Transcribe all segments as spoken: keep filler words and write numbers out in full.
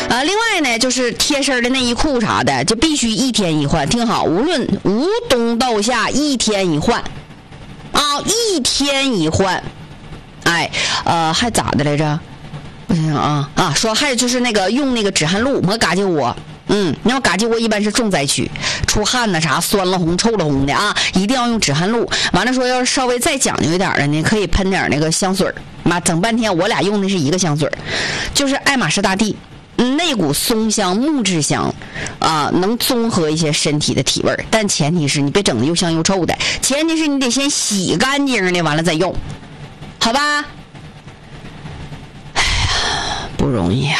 啊，另外呢，就是贴身的内衣裤啥的，就必须一天一换。听好，无论无冬到夏，一天一换，啊，一天一换。哎，呃，还咋的来着？我想想啊啊，说还有就是那个用那个止汗露抹嘎叽窝。嗯，那么嘎叽窝一般是重灾区，出汗呐啥酸了红臭了红的啊，一定要用止汗露。完了说要是稍微再讲究一点的呢，可以喷点那个香水。妈，整半天我俩用的是一个香水，就是爱马仕大地，那股松香木质香啊，能综合一些身体的体味，但前提是你别整的又香又臭的，前提是你得先洗干净的，完了再用，好吧？哎呀，不容易啊。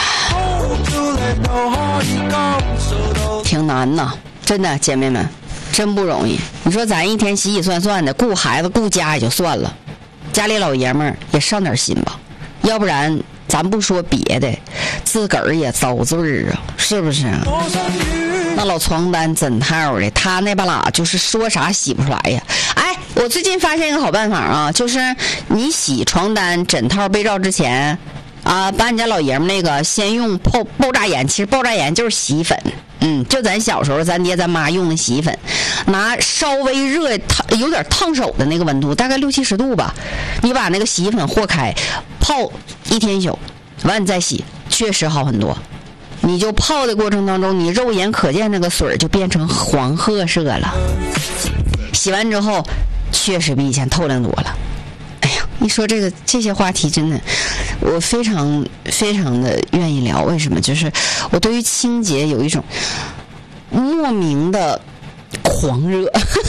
挺难呐，真的，姐妹们，真不容易。你说咱一天洗洗涮涮的，顾孩子顾家也就算了，家里老爷们儿也上点心吧，要不然咱不说别的，自个儿也遭罪儿啊，是不是啊？那老床单枕套的，他那巴拉就是说啥洗不出来呀。哎，我最近发现一个好办法啊，就是你洗床单枕套被罩之前啊，把你家老爷们那个先用爆爆炸盐，其实爆炸盐就是洗衣粉，嗯，就咱小时候咱爹咱妈用的洗衣粉，拿稍微热烫有点烫手的那个温度，大概六七十度吧，你把那个洗衣粉和开，泡一天一宿，完你再洗，确实好很多。你就泡的过程当中，你肉眼可见那个水就变成黄褐色了，洗完之后确实比以前透亮多了。哎呀，一说这个这些话题，真的我非常非常的愿意聊。为什么？就是我对于清洁有一种莫名的狂热。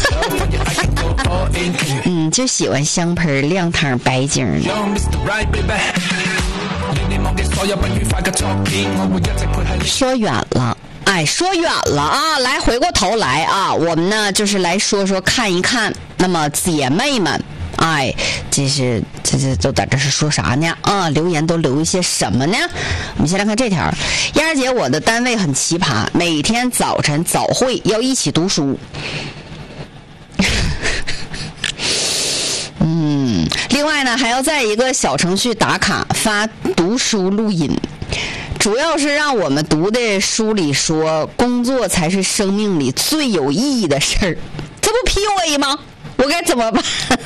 嗯，就喜欢香喷亮堂白净的。说远了，哎，说远了啊！来，回过头来啊，我们呢就是来说说看一看，那么姐妹们。哎，这是这这都在这是说啥呢？啊，留言都留一些什么呢？我们先来看这条。燕儿姐，我的单位很奇葩，每天早晨早会要一起读书。嗯，另外呢，还要在一个小程序打卡发读书录音，主要是让我们读的书里说，工作才是生命里最有意义的事儿，这不 P U A 吗？我该怎么办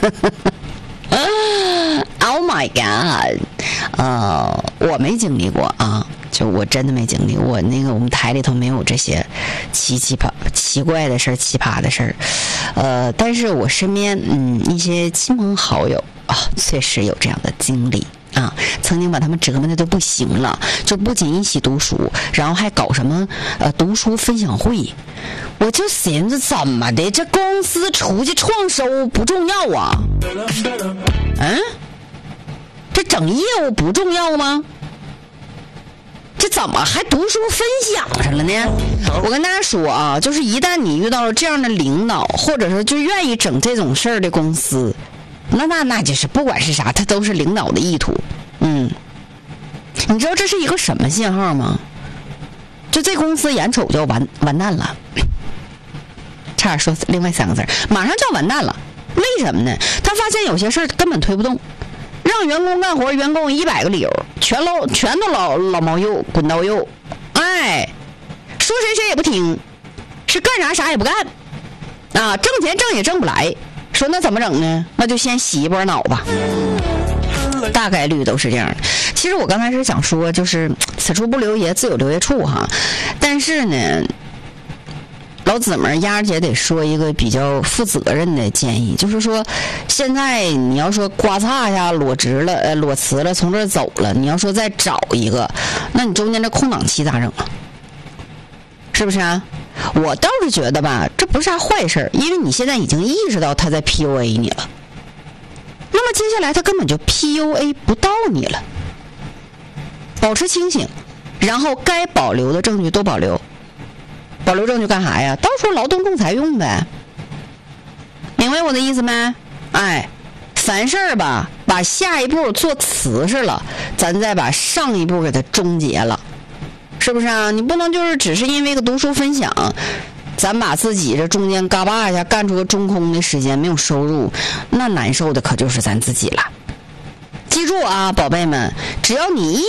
？Oh my god！ 呃，我没经历过啊，就我真的没经历。我那个我们台里头没有这些奇奇葩奇怪的事儿、奇葩的事儿。呃，但是我身边嗯一些亲朋好友啊，确实有这样的经历啊，曾经把他们折磨的都不行了，就不仅一起读书，然后还搞什么呃读书分享会。我就寻思怎么的，这公司出去创收不重要啊？嗯，这整业务不重要吗？这怎么还读书分享上了呢？我跟大家说啊，就是一旦你遇到了这样的领导，或者说就愿意整这种事儿的公司，那那那就是不管是啥，它都是领导的意图。嗯，你知道这是一个什么信号吗？就这公司眼瞅就要完完蛋了，差点说另外三个字，马上就要完蛋了。为什么呢？他发现有些事儿根本推不动，让员工干活，员工一百个理由，全老全都老老毛幼滚刀幼，哎，说谁谁也不听，是干啥啥也不干，啊，挣钱挣也挣不来。说那怎么整呢？那就先洗一波脑吧。大概率都是这样的。其实我刚才是想说，就是此处不留爷，自有留爷处哈。但是呢，老姊们丫姐得说一个比较负责任的建议，就是说，现在你要说刮擦一下裸职了，呃，裸辞了，从这儿走了，你要说再找一个，那你中间这空档期咋整啊？是不是啊？我倒是觉得吧，这不是啥坏事，因为你现在已经意识到他在 P U A 你了。那么接下来他根本就 P U A 不到你了，保持清醒，然后该保留的证据都保留。保留证据干啥呀？到时候劳动仲裁用呗。明白我的意思没？哎，凡事儿吧，把下一步做瓷实了，咱再把上一步给它终结了，是不是啊？你不能就是只是因为个读书分享，咱把自己这中间嘎巴一下干出个中空的时间，没有收入，那难受的可就是咱自己了。记住啊，宝贝们，只要你一